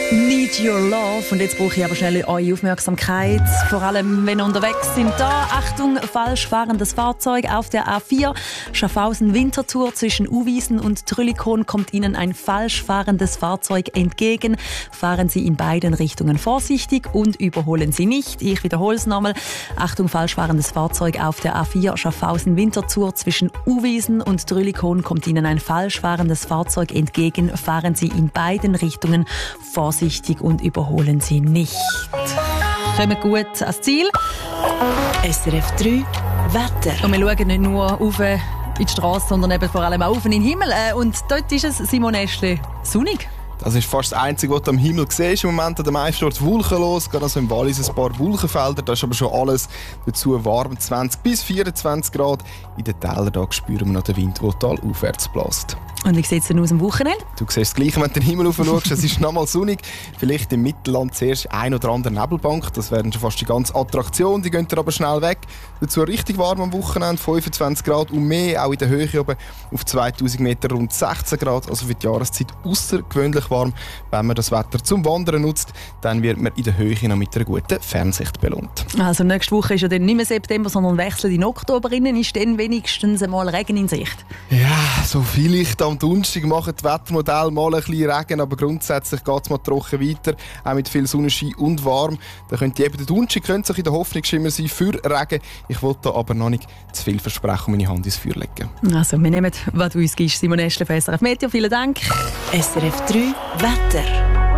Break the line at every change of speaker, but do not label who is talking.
Need Your Love. Und jetzt brauche ich aber schnell eure Aufmerksamkeit. Vor allem, wenn ihr unterwegs sind. Da, Achtung, falsch fahrendes Fahrzeug auf der A4. Schaffhausen-Winterthur zwischen Uwiesen und Trüllikon kommt Ihnen ein falsch fahrendes Fahrzeug entgegen. Fahren Sie in beiden Richtungen vorsichtig und überholen Sie nicht. Ich wiederhole es nochmal. Achtung, falsch fahrendes Fahrzeug auf der A4. Schaffhausen-Winterthur zwischen Uwiesen und Trüllikon kommt Ihnen ein falsch fahrendes Fahrzeug entgegen. Fahren Sie in beiden Richtungen vorsichtig und überholen Sie nicht. Kommen gut ans Ziel.
SRF 3 Wetter.
Und wir schauen nicht nur auf in die Straße, sondern eben vor allem auch auf in den Himmel. Und dort ist es, Simon Eschli, sonnig.
Das ist fast das Einzige, was du am Himmel siehst. Im Moment an der meisten Orten wolkenlos. Gerade also im Wallis ein paar Wolkenfelder. Da ist aber schon alles dazu warm. 20 bis 24 Grad. In den Tälern da spüren wir noch den Wind, der talaufwärts bläst.
Und wie sieht es denn aus am Wochenende?
Du siehst das Gleiche, wenn du den Himmel aufschaust. Es ist nochmal sonnig. Vielleicht im Mittelland zuerst ein oder andere Nebelbank. Das wären schon fast die ganze Attraktion. Die gehen aber schnell weg. Dazu richtig warm am Wochenende. 25 Grad und mehr. Auch in der Höhe oben auf 2000 Meter rund 16 Grad. Also für die Jahreszeit außergewöhnlich warm. Wenn man das Wetter zum Wandern nutzt, dann wird man in der Höhe noch mit einer guten Fernsicht belohnt.
Also nächste Woche ist ja dann nicht mehr September, sondern wechselt in Oktober rein. Ist dann wenigstens einmal Regen in Sicht?
Ja, so vielleicht am Donnerstag machen die Wettermodelle mal ein bisschen Regen, aber grundsätzlich geht es mal trocken weiter, auch mit viel Sonnenschein und warm. Da könnte eben der Donnerstag könnte sich in der Hoffnungsschimmer sein für Regen. Ich wollte da aber noch nicht zu viel versprechen und meine Hand ins Feuer legen.
Also, wir nehmen, was du uns gibst, Simon Eschli von SRF Meteo. Vielen Dank.
SRF 3 Wetter.